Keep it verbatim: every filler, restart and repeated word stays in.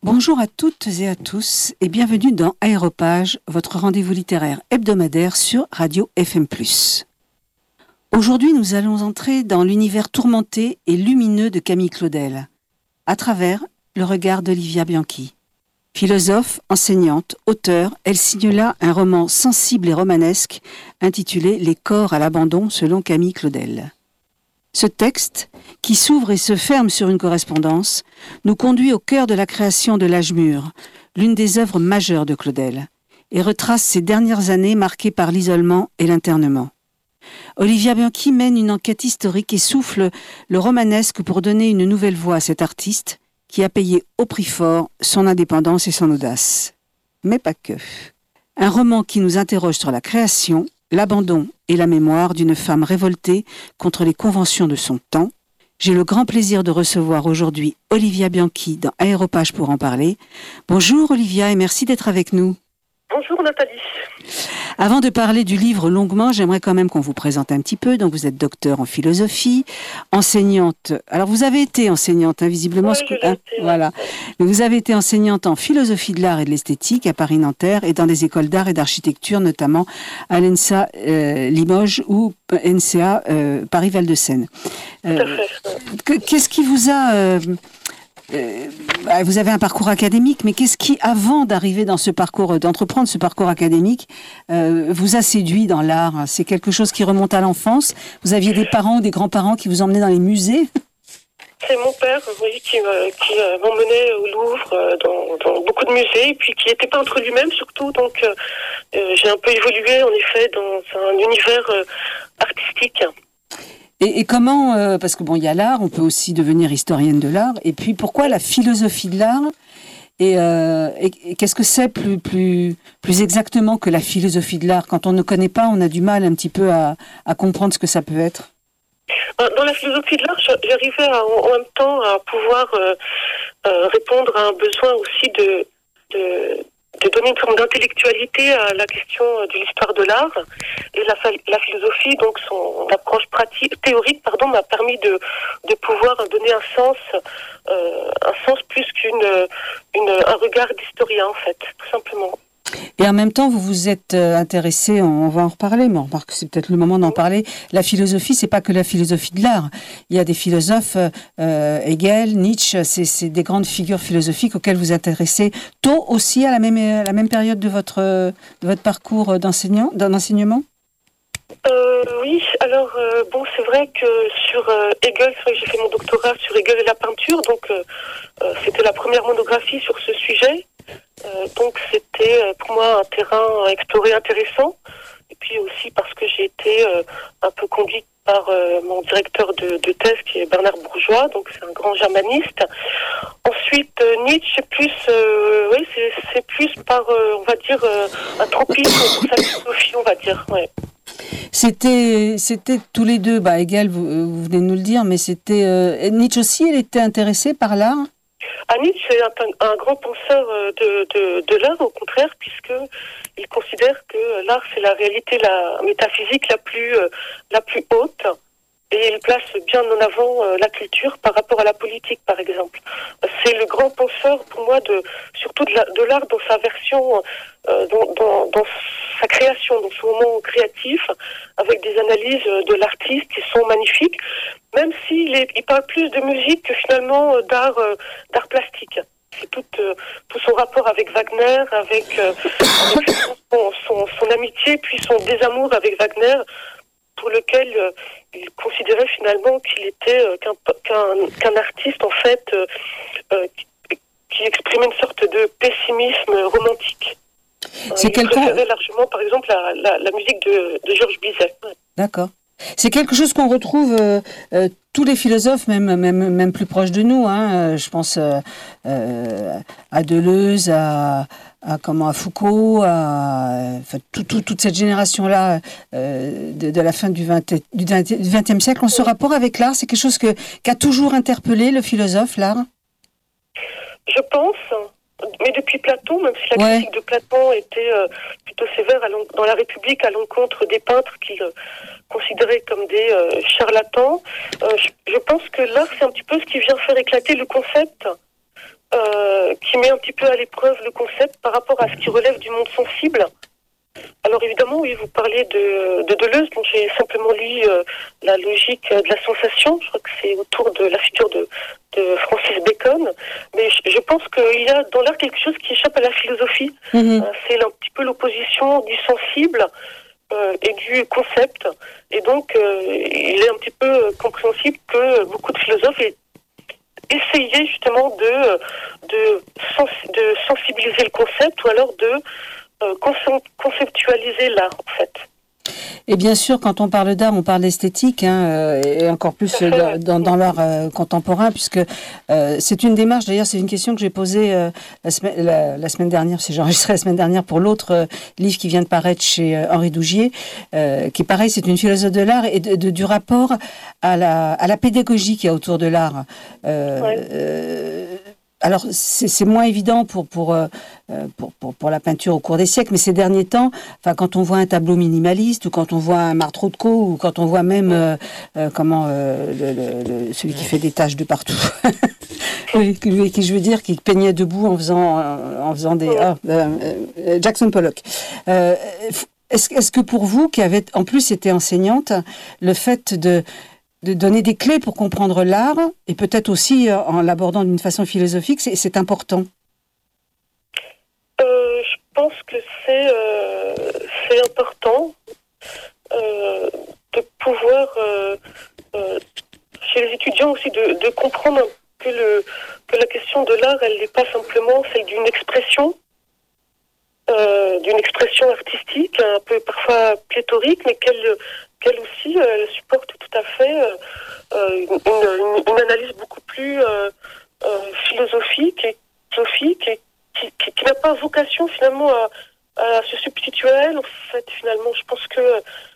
Bonjour à toutes et à tous et bienvenue dans Aéropage, votre rendez-vous littéraire hebdomadaire sur Radio F M plus. Aujourd'hui, nous allons entrer dans l'univers tourmenté et lumineux de Camille Claudel, à travers le regard d'Olivia Bianchi. Philosophe, enseignante, auteure, elle signe là un roman sensible et romanesque intitulé « Les corps à l'abandon » selon Camille Claudel. Ce texte, qui s'ouvre et se ferme sur une correspondance, nous conduit au cœur de la création de l'âge mûr, l'une des œuvres majeures de Claudel, et retrace ses dernières années marquées par l'isolement et l'internement. Olivia Bianchi mène une enquête historique et souffle le romanesque pour donner une nouvelle voix à cet artiste qui a payé au prix fort son indépendance et son audace. Mais pas que. Un roman qui nous interroge sur la création, l'abandon et la mémoire d'une femme révoltée contre les conventions de son temps. J'ai le grand plaisir de recevoir aujourd'hui Olivia Bianchi dans Aéropage pour en parler. Bonjour Olivia et merci d'être avec nous. Bonjour Nathalie. Avant de parler du livre longuement, j'aimerais quand même qu'on vous présente un petit peu. Donc vous êtes docteur en philosophie, enseignante. Alors vous avez été enseignante, hein, visiblement. Oui, ce que, je hein, l'ai été, voilà. ouais. Vous avez été enseignante en philosophie de l'art et de l'esthétique à Paris-Nanterre et dans des écoles d'art et d'architecture, notamment à l'E N S A euh, Limoges ou N C A euh, Paris-Val-de-Seine. Euh, Tout à fait. que, qu'est-ce qui vous a... Euh, Euh, vous avez un parcours académique, mais qu'est-ce qui, avant d'arriver dans ce parcours, d'entreprendre ce parcours académique, euh, vous a séduit dans l'art? C'est quelque chose qui remonte à l'enfance? Vous aviez des parents ou des grands-parents qui vous emmenaient dans les musées? C'est mon père, oui, qui, euh, qui euh, m'emmenait au Louvre, euh, dans, dans beaucoup de musées, et puis qui était peintre lui-même surtout, donc euh, euh, j'ai un peu évolué en effet dans un univers euh, artistique. Et, et comment, euh, parce que bon, il y a l'art, on peut aussi devenir historienne de l'art, et puis pourquoi la philosophie de l'art? Et, euh, et, et qu'est-ce que c'est plus, plus, plus exactement que la philosophie de l'art? Quand on ne connaît pas, on a du mal un petit peu à, à comprendre ce que ça peut être. Dans la philosophie de l'art, j'arrivais à, en même temps à pouvoir euh, euh, répondre à un besoin aussi de, de, de donner une forme d'intellectualité à la question de l'histoire de l'art. Et la, la philosophie, donc son approche pratique, théorique, pardon, m'a permis de, de pouvoir donner un sens, euh, un sens plus qu'une, une, un regard d'historien en fait, tout simplement. Et en même temps, vous vous êtes intéressé, on va en reparler, mais on remarque que c'est peut-être le moment d'en parler. La philosophie, c'est pas que la philosophie de l'art. Il y a des philosophes, euh, Hegel, Nietzsche, c'est, c'est des grandes figures philosophiques auxquelles vous intéressez tôt aussi, à la même, à la même période de votre, de votre parcours d'enseignant, d'enseignement. Euh, oui, alors euh, bon, c'est vrai que sur euh, Hegel, c'est vrai que j'ai fait mon doctorat sur Hegel et la peinture, donc euh, euh, c'était la première monographie sur ce sujet. Euh, donc c'était euh, pour moi un terrain à explorer intéressant, et puis aussi parce que j'ai été euh, un peu conduite par euh, mon directeur de, de thèse qui est Bernard Bourgeois, donc c'est un grand germaniste. Ensuite euh, Nietzsche, plus euh, oui, c'est, c'est plus par euh, on va dire euh, un tropisme pour sa philosophie, on va dire, ouais. C'était, c'était tous les deux, bah Hegel, vous, vous venez de nous le dire, mais c'était euh, Nietzsche aussi, elle était intéressée par l'art. Ah, Nietzsche est un, un grand penseur de, de, de l'art, au contraire, puisqu'il considère que l'art, c'est la réalité, la métaphysique la plus, la plus haute, et il place bien en avant la culture par rapport à la politique, par exemple. C'est le grand penseur, pour moi, de, surtout de, la, de l'art dans sa version, euh, dans, dans, dans sa création, dans son moment créatif, avec des analyses de l'artiste qui sont magnifiques, même s'il est, il parle plus de musique que finalement d'art, euh, d'art plastique. C'est tout, euh, tout son rapport avec Wagner, avec, euh, avec son, son, son amitié, puis son désamour avec Wagner, pour lequel euh, il considérait finalement qu'il était euh, qu'un, qu'un, qu'un artiste en fait euh, euh, qui, qui exprimait une sorte de pessimisme romantique. C'est il quelqu'un... préférait largement, par exemple, la, la, la musique de, de Georges Bizet. D'accord. C'est quelque chose qu'on retrouve euh, euh, tous les philosophes, même même même plus proches de nous. Hein. Je pense euh, euh, à Deleuze, à, à comment à Foucault, à enfin, tout, tout, toute cette génération-là euh, de, de la fin du vingtième du vingtième siècle. En ce rapport avec l'art, c'est quelque chose que qu'a toujours interpellé le philosophe, l'art. Je pense. Mais depuis Platon, même si la ouais. critique de Platon était euh, plutôt sévère à dans la République à l'encontre des peintres qu'il euh, considérait comme des euh, charlatans, euh, je, je pense que l'art, c'est un petit peu ce qui vient faire éclater le concept euh, qui met un petit peu à l'épreuve le concept par rapport à ce qui relève du monde sensible. Alors évidemment, oui, vous parliez de, de Deleuze, donc j'ai simplement lu euh, la logique de la sensation, je crois que c'est autour de la figure de, de Francis Bacon, mais je, je pense qu'il y a dans l'art quelque chose qui échappe à la philosophie. Mmh. Euh, c'est un petit peu l'opposition du sensible euh, et du concept, et donc euh, il est un petit peu compréhensible que beaucoup de philosophes aient essayé justement de, de, sens, de sensibiliser le concept, ou alors de conceptualiser l'art, en fait. Et bien sûr, quand on parle d'art, on parle d'esthétique, hein, et encore plus fait, dans, dans, dans l'art euh, contemporain, puisque euh, c'est une démarche, d'ailleurs, c'est une question que j'ai posée euh, la, semaine, la, la semaine dernière, c'est j'ai enregistré la semaine dernière pour l'autre euh, livre qui vient de paraître chez euh, Henri Dougier, euh, qui est pareil, c'est une philosophe de l'art et de, de, du rapport à la, à la pédagogie qu'il y a autour de l'art. Euh, ouais. euh, Alors, c'est, c'est moins évident pour, pour, euh, pour, pour, pour la peinture au cours des siècles, mais ces derniers temps, enfin, quand on voit un tableau minimaliste, ou quand on voit un Marthe Rothko, ou quand on voit même, euh, euh, comment, euh, le, le, le, celui qui fait des taches de partout, oui, qui, je veux dire, qui peignait debout en faisant, en faisant des... Ah, euh, euh, Jackson Pollock. Euh, est-ce, est-ce que pour vous, qui avez en plus été enseignante, le fait de... de donner des clés pour comprendre l'art, et peut-être aussi euh, en l'abordant d'une façon philosophique, c'est, c'est important. Euh, je pense que c'est, euh, c'est important euh, de pouvoir, euh, euh, chez les étudiants aussi, de, de comprendre que, le, que la question de l'art, elle n'est pas simplement celle d'une expression, euh, d'une expression artistique, un peu parfois pléthorique, mais qu'elle... qu'elle aussi euh, supporte tout à fait euh, une, une, une analyse beaucoup plus euh, euh, philosophique et philosophique et qui, qui, qui n'a pas vocation finalement à, à se substituer à elle. En fait, finalement, je pense que